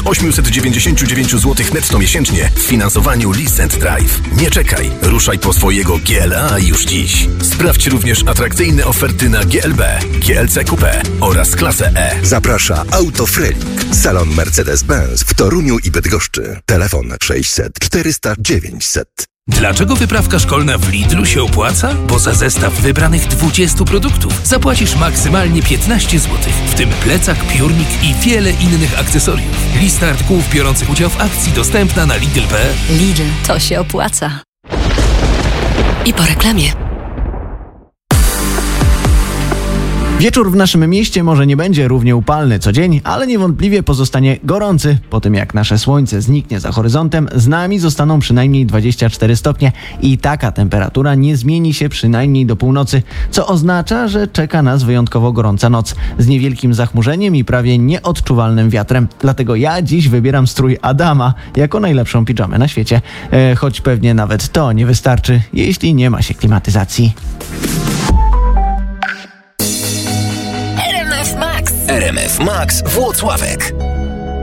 899 zł netto miesięcznie w finansowaniu Lease & Drive. Nie czekaj, ruszaj po swojego GLA już dziś. Sprawdź również atrakcyjne oferty na GLB, GLC Coupé oraz klasę E. Zaprasza Autofrelik. Salon Mercedes-Benz w Toruniu i Bydgoszczy. Telefon 600 400 900. Dlaczego wyprawka szkolna w Lidlu się opłaca? Bo za zestaw wybranych 20 produktów zapłacisz maksymalnie 15 zł, w tym plecak, piórnik i wiele innych akcesoriów. Lista artykułów biorących udział w akcji dostępna na Lidl.pl. Lidl, to się opłaca. I po reklamie. Wieczór w naszym mieście może nie będzie równie upalny co dzień, ale niewątpliwie pozostanie gorący. Po tym jak nasze słońce zniknie za horyzontem, z nami zostaną przynajmniej 24 stopnie i taka temperatura nie zmieni się przynajmniej do północy, co oznacza, że czeka nas wyjątkowo gorąca noc z niewielkim zachmurzeniem i prawie nieodczuwalnym wiatrem. Dlatego ja dziś wybieram strój Adama jako najlepszą pidżamę na świecie, choć pewnie nawet to nie wystarczy, jeśli nie ma się klimatyzacji. RMF Max Włocławek.